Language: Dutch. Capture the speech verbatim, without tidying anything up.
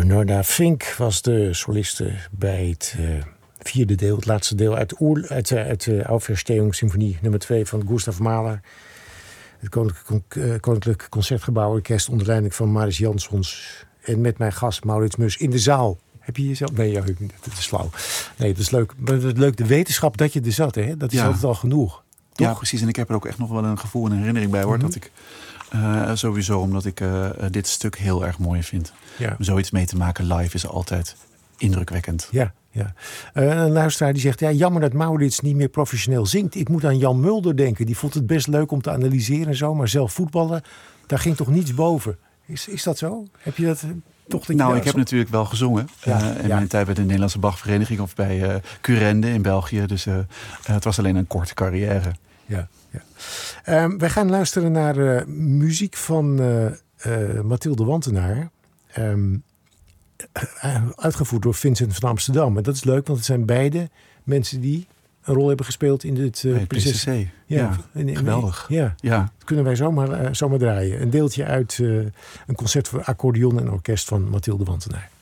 Bernarda Fink was de soliste bij het uh, vierde deel, het laatste deel uit, Oer, uit, uh, uit de Auferstehung Symfonie nummer twee van Gustav Mahler. Het Koninklijk, uh, Koninklijk Concertgebouworkest onder leiding van Marius Jansons. En met mijn gast Maurits Mus in de zaal. Heb je jezelf? Nee, ja, dat is flauw. Nee, dat is leuk. Maar het is leuk, de wetenschap dat je er zat, hè? Dat is ja. altijd al genoeg. Toch? Ja, precies. En ik heb er ook echt nog wel een gevoel en een herinnering bij, hoor. Mm-hmm. Dat ik uh, sowieso, omdat ik uh, dit stuk heel erg mooi vind. Ja. Om zoiets mee te maken live is altijd indrukwekkend. Ja, ja. Uh, een luisteraar die zegt, ja, jammer dat Maurits niet meer professioneel zingt. Ik moet aan Jan Mulder denken. Die vond het best leuk om te analyseren en zo. Maar zelf voetballen, daar ging toch niets boven. Is, is dat zo? Heb je dat... Toch dat nou, ik zo... heb natuurlijk wel gezongen. Ja, uh, in ja. mijn tijd bij de Nederlandse Bachvereniging of bij uh, Curende in België. Dus uh, uh, het was alleen een korte carrière. Ja, ja. Um, wij gaan luisteren naar uh, muziek van uh, uh, Mathilde Wantenaar. Um, uh, uitgevoerd door Vincent van Amsterdam. En dat is leuk, want het zijn beide mensen die een rol hebben gespeeld in dit uh, Prinses C. Ja, ja in, in, geweldig. Ja, ja. Dat kunnen wij zomaar, uh, zomaar draaien. Een deeltje uit uh, een concert voor accordeon en orkest van Mathilde Wantenaar.